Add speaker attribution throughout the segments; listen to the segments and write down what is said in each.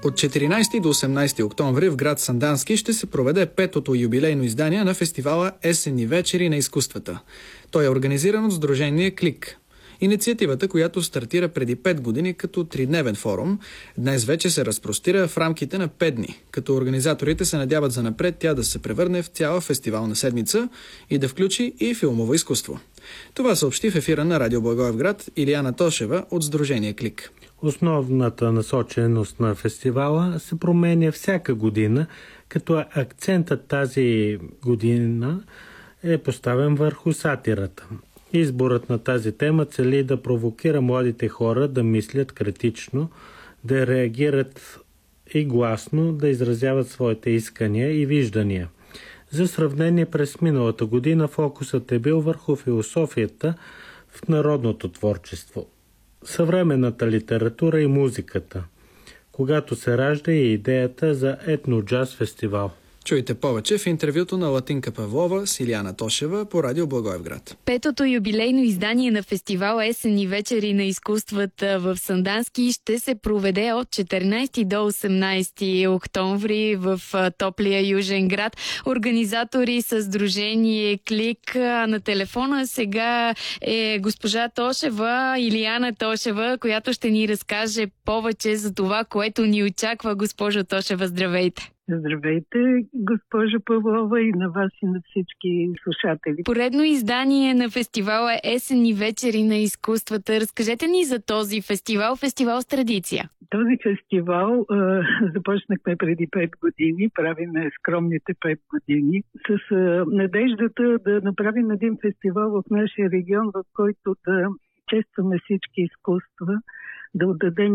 Speaker 1: От 14 до 18 октомври в град Сандански ще се проведе 5-то юбилейно издание на фестивала Есенни вечери на изкуствата. Той е организиран от сдружение Клик. Инициативата, която стартира преди 5 години като 3-дневен форум, днес вече се разпростира в рамките на 5 дни, като организаторите се надяват занапред тя да се превърне в цяла фестивална седмица и да включи и филмово изкуство. Това съобщи в ефира на Радио Благоевград Илияна Тошева от сдружение Клик.
Speaker 2: Основната насоченост на фестивала се променя всяка година, като акцентът тази година е поставен върху сатирата. Изборът на тази тема цели да провокира младите хора да мислят критично, да реагират и гласно, да изразяват своите искания и виждания. За сравнение, през миналата година фокусът е бил върху философията в народното творчество, съвременната литература и музиката, когато се ражда и идеята за етно-джаз фестивал.
Speaker 1: Чуйте повече в интервюто на Латинка Павлова с Илияна Тошева по Радио Благоевград.
Speaker 3: 5-то юбилейно издание на фестивала Есенни вечери на изкуствата в Сандански ще се проведе от 14 до 18 октомври в топлия южен град. Организатори са сдружение Клик. На телефона сега е госпожа Тошева, Илияна Тошева, която ще ни разкаже повече за това, което ни очаква. Госпожо Тошева, здравейте!
Speaker 4: Здравейте, госпожо Павлова, и на вас и на всички слушатели.
Speaker 3: Поредно издание на фестивала Есенни вечери на изкуствата. Разкажете ни за този фестивал с традиция.
Speaker 4: Този фестивал започнахме преди 5 години, правиме скромните 5 години, с надеждата да направим един фестивал в нашия регион, в който да честваме всички изкуства, да отдадем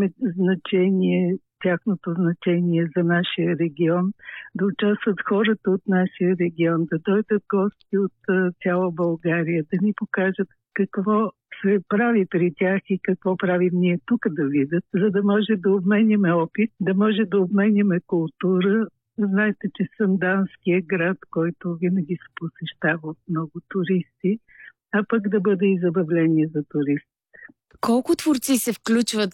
Speaker 4: тяхното значение за нашия регион, да участват хората от нашия регион, да дойдат гости от цяла България, да ни покажат какво се прави при тях и какво правим ние тук да видят, за да може да обменяме опит, да може да обменяме култура. Знаете, че Сандански е град, който винаги се посещава от много туристи, а пък да бъде и забавление за туристи.
Speaker 3: Колко творци се включват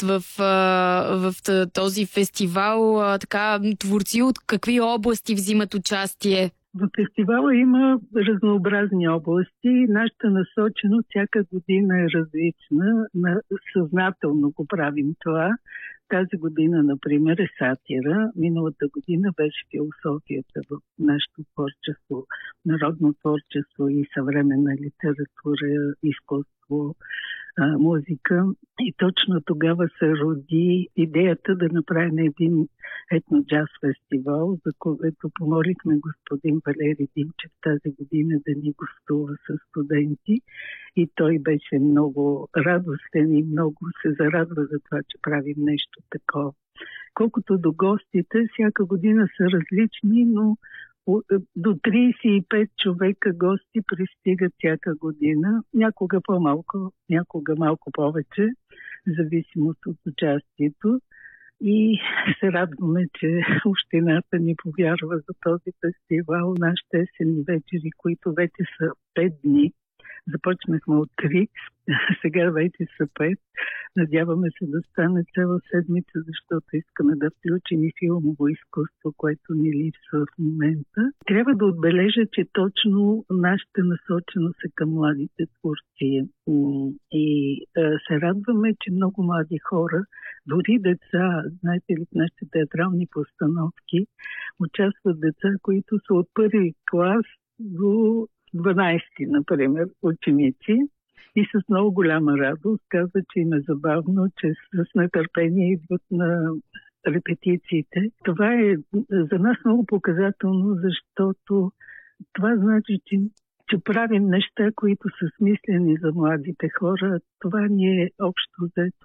Speaker 3: в този фестивал? Творци от какви области взимат участие?
Speaker 4: В фестивала има разнообразни области. Нашата насоченост всяка година е различна. Съзнателно го правим това. Тази година, например, е сатира. Миналата година беше философията в нашето творчество, народно творчество и съвременна литература, изкуство, музика. И точно тогава се роди идеята да направим един етно-джаз фестивал, за което помолихме господин Валери Димчев тази година да ни гостува с студенти. И той беше много радостен и много се зарадва за това, че правим нещо такова. Колкото до гостите, всяка година са различни, но до 35 човека гости пристигат всяка година. Някога по-малко, някога малко повече, в зависимост от участието. И се радваме, че общината ни повярва за този фестивал. Нашите есенни вечери, които вече са 5 дни. Започнахме от 3, сега вече са 5. Надяваме се да стане цяла седмица, защото искаме да включим и филмово изкуство, което ни липсва в момента. Трябва да отбележа, че точно нашата насоченост е към младите творци. И се радваме, че много млади хора, дори деца, знаете ли, в нашите театрални постановки, участват деца, които са от първи клас до 12-ти, например, ученици, и с много голяма радост казват, че им е забавно, че с нетърпение идват на репетициите. Това е за нас много показателно, защото това значи, че правим неща, които са смислени за младите хора. Това ни е общо взето